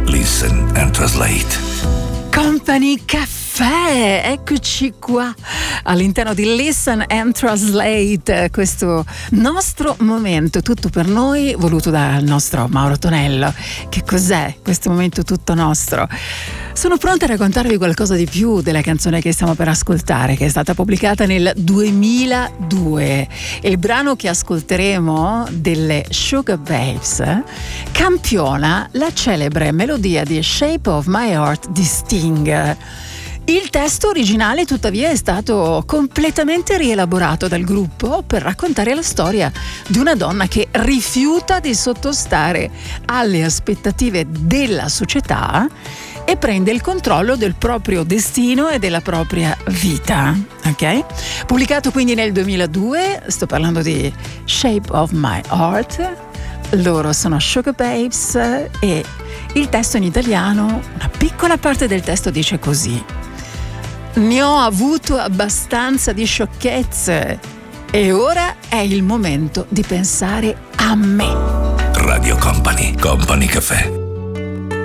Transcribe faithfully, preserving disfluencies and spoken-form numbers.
Listen and Translate. Company Caffè, eccoci qua all'interno di Listen and Translate, questo nostro momento tutto per noi voluto dal nostro Mauro Tonello. Che cos'è questo momento tutto nostro? Sono pronta a raccontarvi qualcosa di più della canzone che stiamo per ascoltare, che è stata pubblicata nel duemiladue. Il brano che ascolteremo, delle Sugababes, campiona la celebre melodia di Shape of My Heart di Sting. Il testo originale tuttavia è stato completamente rielaborato dal gruppo per raccontare la storia di una donna che rifiuta di sottostare alle aspettative della società e prende il controllo del proprio destino e della propria vita. Ok? Pubblicato quindi nel duemiladue, sto parlando di Shape of My Heart. Loro sono Sugababes e il testo in italiano, una piccola parte del testo dice così: ne ho avuto abbastanza di sciocchezze e ora è il momento di pensare a me. Radio Company, Company Caffè.